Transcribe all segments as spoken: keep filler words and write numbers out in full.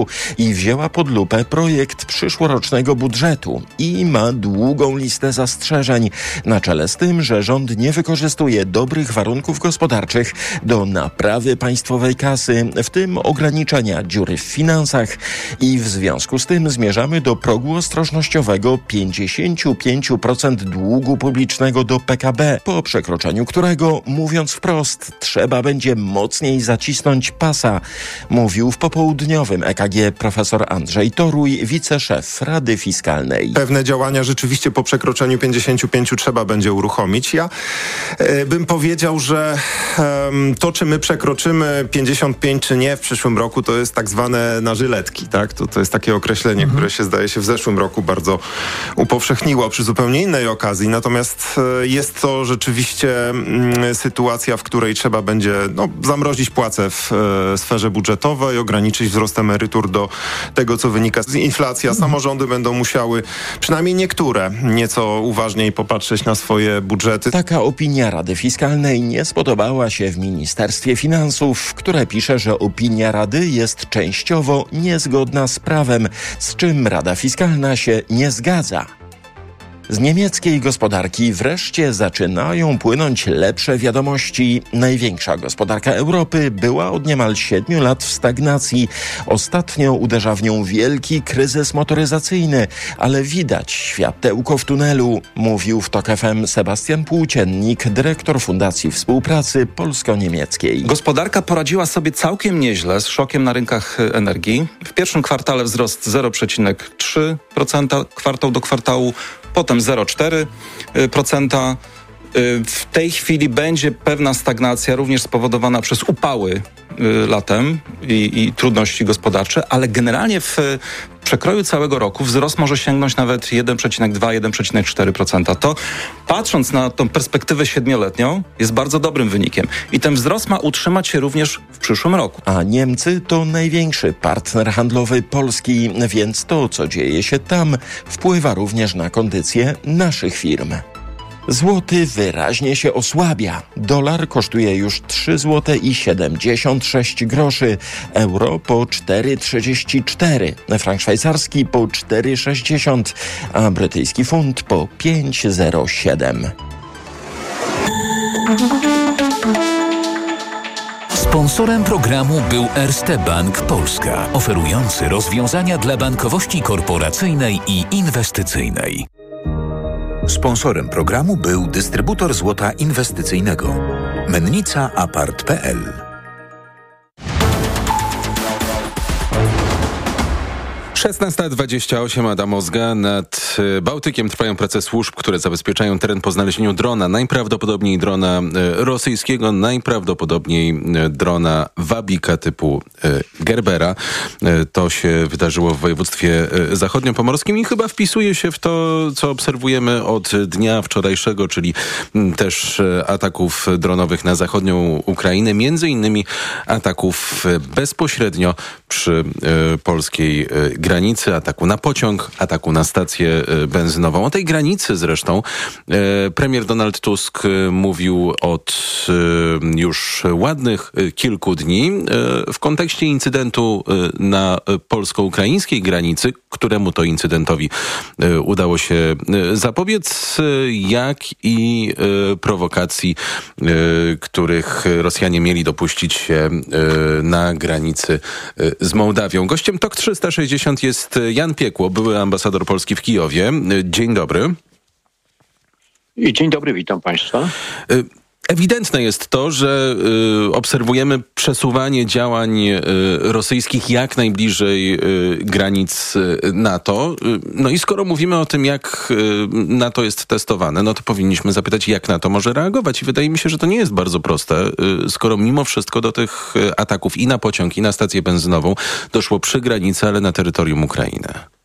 i wzięła pod lupę projekt przyszłorocznego budżetu i ma długą listę zastrzeżeń, na czele z tym, że rząd nie wykorzystuje dobrych warunków gospodarczych do naprawy państwowej kasy, w tym ograniczenia dziury w finansach, i w związku z tym zmierzamy do progu ostrożnościowego pięćdziesiąt pięć procent długu publicznego do P K B, po przekroczeniu którego, mówiąc wprost, trzeba będzie mocniej zacisnąć pasa, mówił w popołudniowym E K G profesor Andrzej Toruj, wiceszef Rady Fiskalnej. Pewne działania rzeczywiście po przekroczeniu pięćdziesięciu pięciu trzeba będzie uruchomić. Ja e, bym powiedział, że e, to, czy my przekroczymy pięćdziesiąt pięć czy nie w przyszłym roku, to jest tak zwane na żyletki, tak? To, to jest takie określenie, mhm. które się zdaje się w zeszłym roku bardzo upowszechniło przy zupełnie innej okazji. Natomiast e, jest to rzeczywiście m, sytuacja, w której trzeba będzie no, zamrozić płace w e, sferze budżetowej, ograniczyć wzrost emerytur do tego, co wynika z inflacji, a samorządy będą musiały, przynajmniej niektóre, nieco uważniej popatrzeć na swoje budżety. Taka opinia Rady Fiskalnej nie spodobała się w Ministerstwie Finansów, które pisze, że opinia Rady jest częściowo niezgodna z prawem, z czym Rada Fiskalna się nie zgadza. Z niemieckiej gospodarki wreszcie zaczynają płynąć lepsze wiadomości. Największa gospodarka Europy była od niemal siedmiu lat w stagnacji. Ostatnio uderza w nią wielki kryzys motoryzacyjny, ale widać światełko w tunelu, mówił w TOK F M Sebastian Płóciennik, dyrektor Fundacji Współpracy Polsko-Niemieckiej. Gospodarka poradziła sobie całkiem nieźle z szokiem na rynkach energii. W pierwszym kwartale wzrost zero przecinek trzy procent kwartał do kwartału, potem zero przecinek cztery procent. W tej chwili będzie pewna stagnacja, również spowodowana przez upały latem i, i trudności gospodarcze, ale generalnie w przekroju całego roku wzrost może sięgnąć nawet jeden przecinek dwa do jeden przecinek cztery procent. To, patrząc na tą perspektywę siedmioletnią, jest bardzo dobrym wynikiem. I ten wzrost ma utrzymać się również w przyszłym roku. A Niemcy to największy partner handlowy Polski, więc to, co dzieje się tam, wpływa również na kondycję naszych firm. Złoty wyraźnie się osłabia. Dolar kosztuje już trzy złote i siedemdziesiąt sześć groszy, euro po cztery trzydzieści cztery, frank szwajcarski po cztery sześćdziesiąt, a brytyjski funt po pięć zero siedem. Sponsorem programu był Erste Bank Polska, oferujący rozwiązania dla bankowości korporacyjnej i inwestycyjnej. Sponsorem programu był dystrybutor złota inwestycyjnego Mennica Apart kropka p l. szesnasta dwadzieścia osiem, Adam Ozga. Nad Bałtykiem trwają prace służb, które zabezpieczają teren po znalezieniu drona. Najprawdopodobniej drona rosyjskiego, najprawdopodobniej drona Wabika typu Gerbera. To się wydarzyło w województwie zachodniopomorskim i chyba wpisuje się w to, co obserwujemy od dnia wczorajszego, czyli też ataków dronowych na zachodnią Ukrainę, między innymi ataków bezpośrednio przy polskiej granicy. granicy, ataku na pociąg, ataku na stację benzynową. O tej granicy zresztą e, premier Donald Tusk mówił od e, już ładnych kilku dni e, w kontekście incydentu e, na polsko-ukraińskiej granicy, któremu to incydentowi e, udało się e, zapobiec, e, jak i e, prowokacji, e, których Rosjanie mieli dopuścić się e, na granicy e, z Mołdawią. Gościem TOK trzysta sześćdziesiąt jest Jan Piekło, były ambasador Polski w Kijowie. Dzień dobry. Dzień dobry, witam państwa. Ewidentne jest to, że y, obserwujemy przesuwanie działań y, rosyjskich jak najbliżej y, granic y, NATO. Y, no i skoro mówimy o tym, jak y, NATO jest testowane, no to powinniśmy zapytać, jak NATO może reagować. I wydaje mi się, że to nie jest bardzo proste, y, skoro mimo wszystko do tych y, ataków i na pociąg, i na stację benzynową doszło przy granicy, ale na terytorium Ukrainy.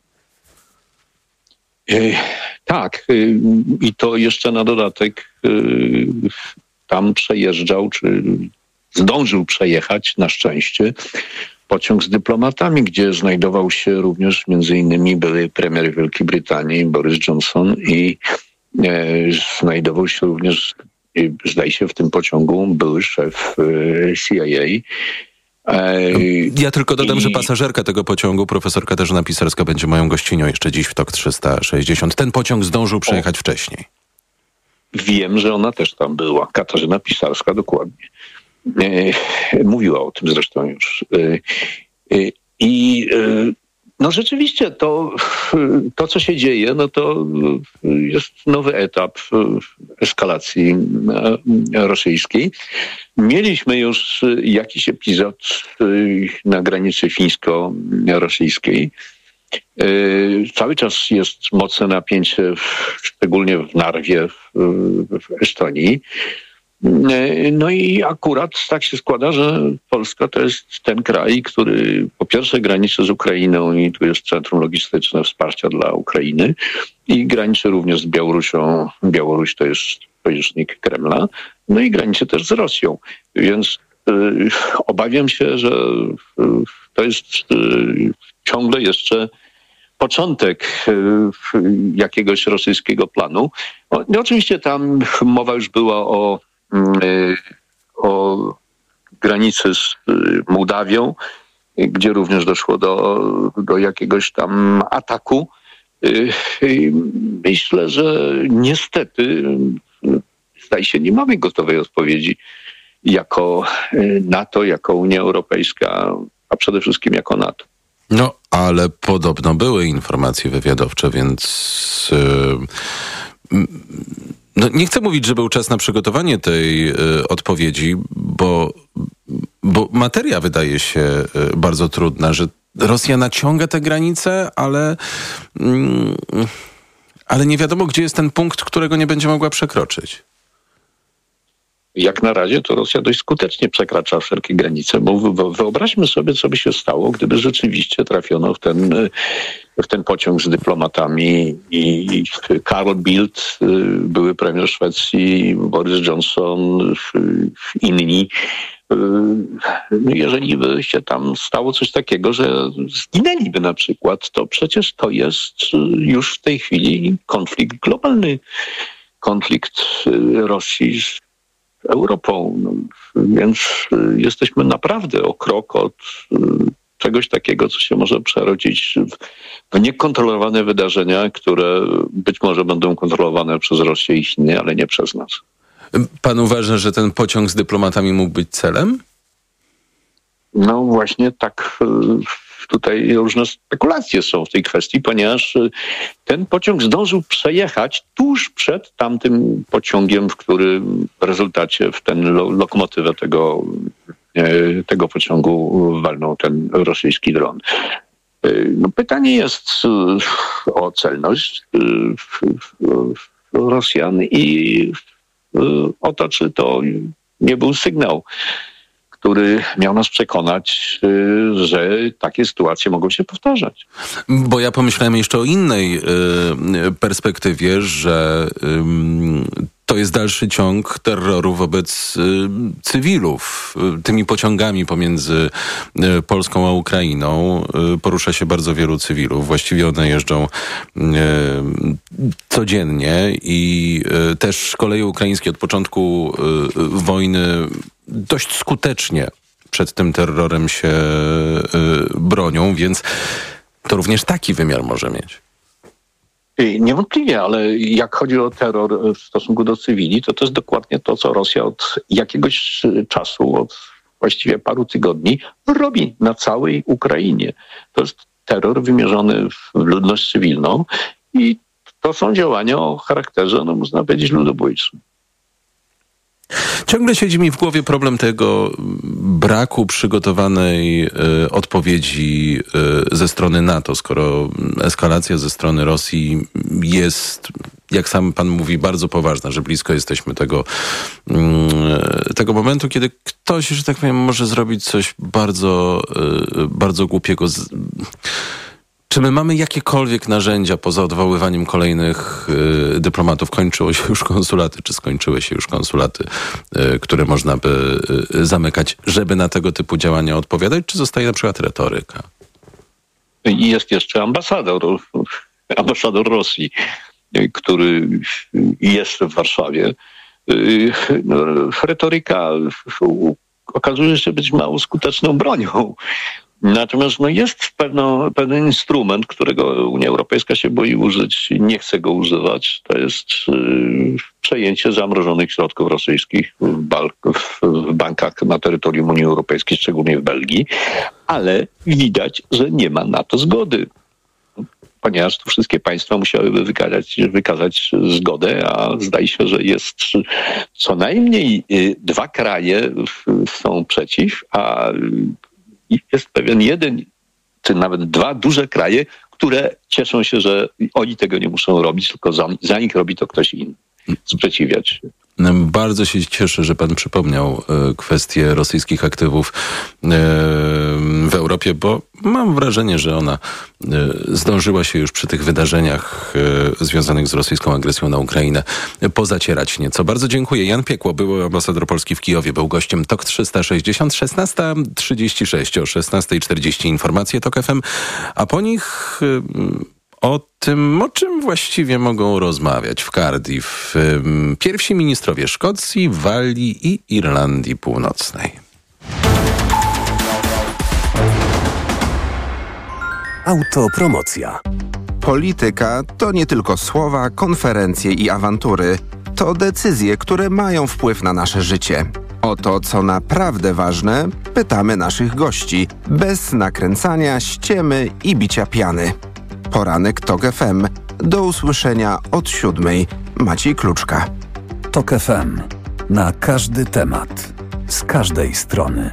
Yy, tak. Yy, I to jeszcze na dodatek... Yy, Tam przejeżdżał, czy zdążył przejechać na szczęście pociąg z dyplomatami, gdzie znajdował się również między innymi były premier Wielkiej Brytanii Boris Johnson i e, znajdował się również, e, zdaje się, w tym pociągu były szef e, C I A Ja tylko dodam, I... że pasażerka tego pociągu, profesor Katarzyna Pisarska, będzie moją gościnią jeszcze dziś w Tok trzysta sześćdziesiąt. Ten pociąg zdążył przejechać o. wcześniej. Wiem, że ona też tam była. Katarzyna Pisarska, dokładnie. E, mówiła o tym zresztą już. E, e, I e, no rzeczywiście to, to, co się dzieje, no to jest nowy etap eskalacji rosyjskiej. Mieliśmy już jakiś epizod na granicy fińsko-rosyjskiej. Cały czas jest mocne napięcie, szczególnie w Narwie, w Estonii. No i akurat tak się składa, że Polska to jest ten kraj, który po pierwsze graniczy z Ukrainą i tu jest centrum logistyczne wsparcia dla Ukrainy i graniczy również z Białorusią. Białoruś to jest sojusznik Kremla. No i graniczy też z Rosją. Więc y, obawiam się, że y, to jest y, ciągle jeszcze początek y, jakiegoś rosyjskiego planu. O, no oczywiście tam mowa już była o o granicy z Mołdawią, gdzie również doszło do, do jakiegoś tam ataku. Myślę, że niestety, zdaje się, nie mamy gotowej odpowiedzi jako NATO, jako Unia Europejska, a przede wszystkim jako NATO. No, ale podobno były informacje wywiadowcze, więc... Yy... No, nie chcę mówić, że był czas na przygotowanie tej y, odpowiedzi, bo, bo materia wydaje się y, bardzo trudna, że Rosja naciąga te granice, ale, y, ale nie wiadomo, gdzie jest ten punkt, którego nie będzie mogła przekroczyć. Jak na razie to Rosja dość skutecznie przekracza wszelkie granice, bo wyobraźmy sobie, co by się stało, gdyby rzeczywiście trafiono w ten, w ten pociąg z dyplomatami i Carl Bildt, były premier Szwecji, Boris Johnson, inni. Jeżeli by się tam stało coś takiego, że zginęliby na przykład, to przecież to jest już w tej chwili konflikt globalny. Konflikt Rosji z Europą. No, więc jesteśmy naprawdę o krok od czegoś takiego, co się może przerodzić w, w niekontrolowane wydarzenia, które być może będą kontrolowane przez Rosję i Chiny, ale nie przez nas. Pan uważa, że ten pociąg z dyplomatami mógł być celem? No właśnie tak. Tutaj różne spekulacje są w tej kwestii, ponieważ ten pociąg zdążył przejechać tuż przed tamtym pociągiem, w który w rezultacie w ten lo- lokomotywę tego, tego pociągu walnął ten rosyjski dron. No, pytanie jest o celność Rosjan i o to, czy to nie był sygnał, który miał nas przekonać, że takie sytuacje mogą się powtarzać. Bo ja pomyślałem jeszcze o innej y, perspektywie, że y, to jest dalszy ciąg terroru wobec y, cywilów. Y, tymi pociągami pomiędzy y, Polską a Ukrainą y, porusza się bardzo wielu cywilów. Właściwie one jeżdżą y, codziennie i y, też koleje ukraińskie od początku y, wojny dość skutecznie przed tym terrorem się y, bronią, więc to również taki wymiar może mieć. Niewątpliwie, ale jak chodzi o terror w stosunku do cywili, to to jest dokładnie to, co Rosja od jakiegoś czasu, od właściwie paru tygodni robi na całej Ukrainie. To jest terror wymierzony w ludność cywilną i to są działania o charakterze, no można powiedzieć, ludobójczym. Ciągle siedzi mi w głowie problem tego braku przygotowanej y, odpowiedzi y, ze strony NATO, skoro eskalacja ze strony Rosji jest, jak sam pan mówi, bardzo poważna, że blisko jesteśmy tego, y, tego momentu, kiedy ktoś, że tak powiem, może zrobić coś bardzo, y, bardzo głupiego. Z, Czy my mamy jakiekolwiek narzędzia poza odwoływaniem kolejnych y, dyplomatów? Kończyło się już konsulaty, czy skończyły się już konsulaty, y, które można by y, zamykać, żeby na tego typu działania odpowiadać? Czy zostaje na przykład retoryka? I jest jeszcze ambasador, ambasador Rosji, który jest w Warszawie. Y, no, retoryka okazuje się być mało skuteczną bronią. Natomiast no, jest pewno, pewien instrument, którego Unia Europejska się boi użyć i nie chce go używać. To jest yy, przejęcie zamrożonych środków rosyjskich w, bal- w bankach na terytorium Unii Europejskiej, szczególnie w Belgii, ale widać, że nie ma na to zgody. Ponieważ tu wszystkie państwa musiałyby wykazać, wykazać zgodę, a zdaje się, że jest co najmniej dwa kraje są przeciw, a jest pewien jeden, czy nawet dwa duże kraje, które cieszą się, że oni tego nie muszą robić, tylko za, za nich robi to ktoś inny. Sprzeciwiać się. Bardzo się cieszę, że pan przypomniał e, kwestię rosyjskich aktywów e, w Europie, bo mam wrażenie, że ona e, zdążyła się już przy tych wydarzeniach e, związanych z rosyjską agresją na Ukrainę e, pozacierać nieco. Bardzo dziękuję. Jan Piekło, były ambasador Polski w Kijowie, był gościem Tok trzysta sześćdziesiąt, szesnasta trzydzieści sześć, o szesnasta czterdzieści informacje Tok F M, a po nich e, o tym, o czym właściwie mogą rozmawiać w Cardiff pierwsi ministrowie Szkocji, Walii i Irlandii Północnej. Autopromocja. Polityka to nie tylko słowa, konferencje i awantury. To decyzje, które mają wpływ na nasze życie. O to, co naprawdę ważne, pytamy naszych gości, bez nakręcania, ściemy i bicia piany. Poranek Tok F M. Do usłyszenia od siódmej. Maciej Kluczka. Tok F M. Na każdy temat. Z każdej strony.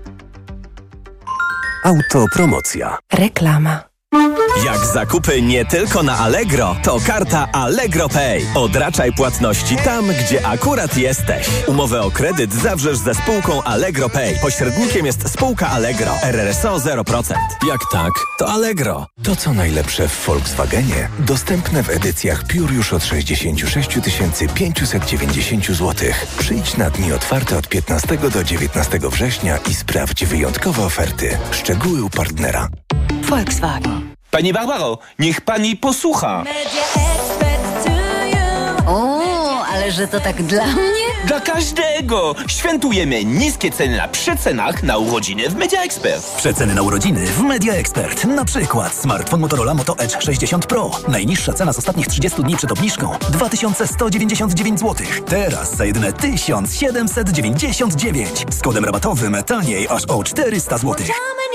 Autopromocja. Reklama. Jak zakupy nie tylko na Allegro, to karta Allegro Pay. Odraczaj płatności tam, gdzie akurat jesteś. Umowę o kredyt zawrzesz ze spółką Allegro Pay. Pośrednikiem jest spółka Allegro. R R S O zero procent. Jak tak, to Allegro. To co najlepsze w Volkswagenie. Dostępne w edycjach Pure już od sześćdziesiąt sześć tysięcy pięćset dziewięćdziesiąt złotych. Przyjdź na dni otwarte od piętnastego do dziewiętnastego września i sprawdź wyjątkowe oferty. Szczegóły u partnera. Volkswagen. Pani Barbaro, niech pani posłucha. O, ale że to tak dla mnie? Dla każdego. Świętujemy niskie ceny na przecenach na urodziny w Media Expert. Przeceny na urodziny w Media Expert. Na przykład smartfon Motorola Moto Edge sześćdziesiąt Pro. Najniższa cena z ostatnich trzydziestu dni przed obniżką dwa tysiące sto dziewięćdziesiąt dziewięć złotych. Teraz za jedyne tysiąc siedemset dziewięćdziesiąt dziewięć. Z kodem rabatowym taniej aż o czterysta złotych.